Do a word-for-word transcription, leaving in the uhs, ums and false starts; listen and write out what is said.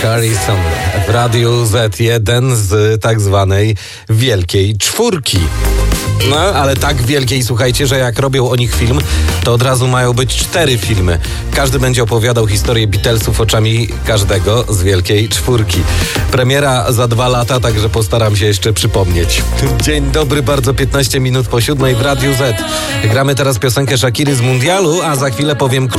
Harrison w Radiu Z, jeden z tak zwanej wielkiej czwórki. No, ale tak wielkiej, słuchajcie, że jak robią o nich film, to od razu mają być cztery filmy. Każdy będzie opowiadał historię Beatlesów oczami każdego z wielkiej czwórki. Premiera za dwa lata, także postaram się jeszcze przypomnieć. Dzień dobry, bardzo piętnaście minut po siódmej w Radiu Z. Gramy teraz piosenkę Shakiry z Mundialu, a za chwilę powiem, kto